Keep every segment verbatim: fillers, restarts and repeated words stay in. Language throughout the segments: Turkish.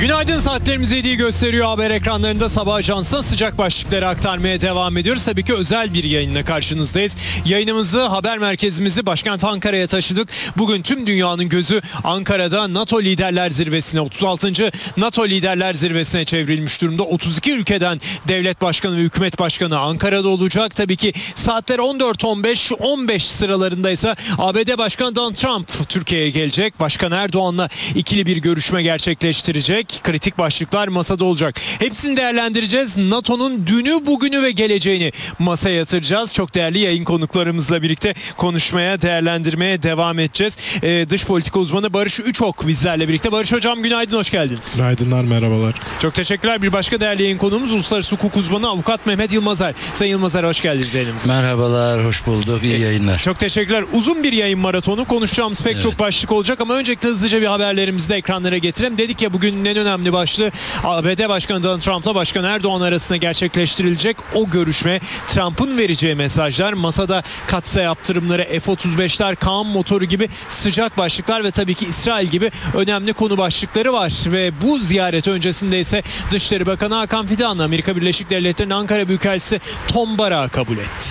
Günaydın, saatlerimiz yediği gösteriyor. Haber ekranlarında Sabah Ajansı'na sıcak başlıkları aktarmaya devam ediyoruz. Tabii ki özel bir yayınla karşınızdayız. Yayınımızı, haber merkezimizi başkent Ankara'ya taşıdık. Bugün tüm dünyanın gözü Ankara'da NATO Liderler Zirvesi'ne, otuz altıncı NATO Liderler Zirvesi'ne çevrilmiş durumda. otuz iki ülkeden devlet başkanı ve hükümet başkanı Ankara'da olacak. Tabii ki saatler on dört on beş on beş sıralarında ise A B D Başkanı Donald Trump Türkiye'ye gelecek. Başkan Erdoğan'la ikili bir görüşme gerçekleştirecek. Kritik başlıklar masada olacak. Hepsini değerlendireceğiz. NATO'nun dünü, bugünü ve geleceğini masaya yatıracağız. Çok değerli yayın konuklarımızla birlikte konuşmaya, değerlendirmeye devam edeceğiz. Ee, dış politika uzmanı Barış Üçok bizlerle birlikte. Barış Hocam, günaydın, hoş geldiniz. Günaydınlar, merhabalar. Çok teşekkürler. Bir başka değerli yayın konuğumuz uluslararası hukuk uzmanı Avukat Mehmet Yılmazer. Sayın Yılmazer, hoş geldiniz yayınımıza. Merhabalar, hoş bulduk. İyi yayınlar. Çok teşekkürler. Uzun bir yayın maratonu. Konuşacağımız pek evet. çok başlık olacak ama öncelikle hızlıca bir haberlerimizi de ekranlara getirelim. Dedik ya, bugünün en önemli başlığı A B D Başkanı Donald Trump'la Başkan Erdoğan arasında gerçekleştirilecek o görüşme. Trump'ın vereceği mesajlar, masada katsa yaptırımları, F otuz beşler, Kaan motoru gibi sıcak başlıklar ve tabii ki İsrail gibi önemli konu başlıkları var. Ve bu ziyaret öncesinde ise Dışişleri Bakanı Hakan Fidan, Amerika Birleşik Devletleri'nin Ankara Büyükelçisi Tom Barak'ı kabul etti.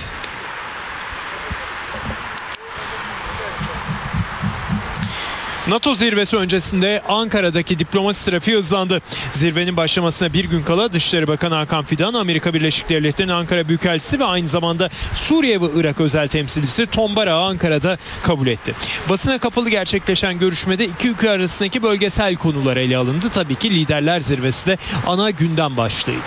NATO zirvesi öncesinde Ankara'daki diplomasi trafiği hızlandı. Zirvenin başlamasına bir gün kala Dışişleri Bakanı Hakan Fidan, Amerika Birleşik Devletleri'nin Ankara Büyükelçisi ve aynı zamanda Suriye ve Irak özel temsilcisi Tom Barak'ı Ankara'da kabul etti. Basına kapalı gerçekleşen görüşmede iki ülke arasındaki bölgesel konular ele alındı. Tabii ki Liderler Zirvesi de ana gündem başlığıydı.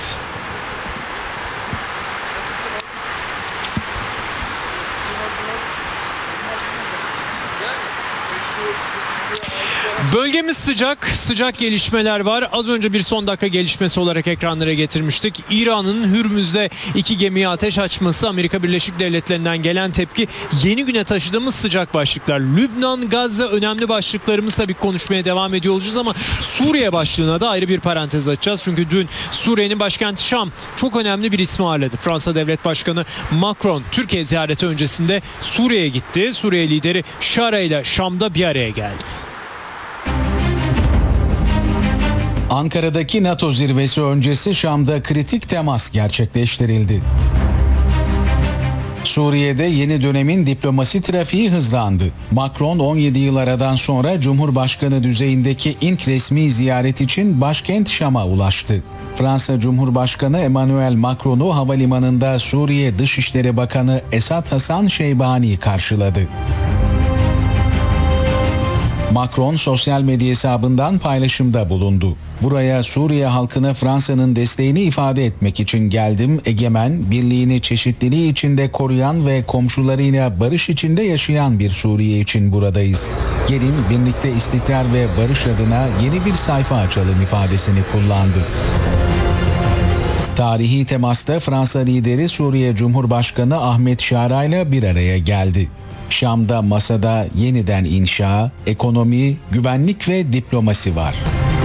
Bölgemiz sıcak, sıcak gelişmeler var. Az önce bir son dakika gelişmesi olarak ekranlara getirmiştik. İran'ın Hürmüz'de iki gemiye ateş açması, Amerika Birleşik Devletleri'nden gelen tepki, yeni güne taşıdığımız sıcak başlıklar. Lübnan, Gazze önemli başlıklarımız, tabii konuşmaya devam ediyor olacağız ama Suriye başlığına da ayrı bir parantez açacağız. Çünkü dün Suriye'nin başkenti Şam çok önemli bir ismi ağırladı. Fransa Devlet Başkanı Macron Türkiye ziyareti öncesinde Suriye'ye gitti. Suriye lideri Şara ile Şam'da bir araya geldi. Ankara'daki NATO zirvesi öncesi Şam'da kritik temas gerçekleştirildi. Suriye'de yeni dönemin diplomasi trafiği hızlandı. Macron on yedi yıl aradan sonra Cumhurbaşkanı düzeyindeki ilk resmi ziyaret için başkent Şam'a ulaştı. Fransa Cumhurbaşkanı Emmanuel Macron'u havalimanında Suriye Dışişleri Bakanı Esad Hasan Şeybani karşıladı. Macron sosyal medya hesabından paylaşımda bulundu. Buraya Suriye halkına Fransa'nın desteğini ifade etmek için geldim. Egemen, birliğini çeşitliliği içinde koruyan ve komşularıyla barış içinde yaşayan bir Suriye için buradayız. Gelin birlikte istikrar ve barış adına yeni bir sayfa açalım ifadesini kullandı. Tarihi temasta Fransa lideri Suriye Cumhurbaşkanı Ahmet Şara ile bir araya geldi. Şam'da masada yeniden inşa, ekonomi, güvenlik ve diplomasi var.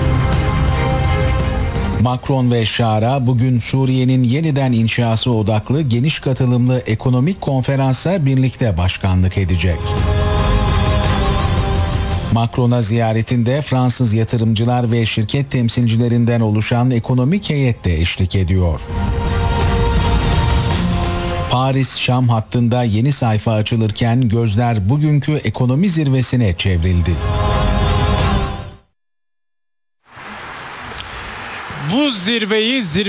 Macron ve Şara bugün Suriye'nin yeniden inşası odaklı geniş katılımlı ekonomik konferansa birlikte başkanlık edecek. Macron'a ziyaretinde Fransız yatırımcılar ve şirket temsilcilerinden oluşan ekonomik heyet de eşlik ediyor. Paris-Şam hattında yeni sayfa açılırken gözler bugünkü ekonomi zirvesine çevrildi. Bu zirveyi zirve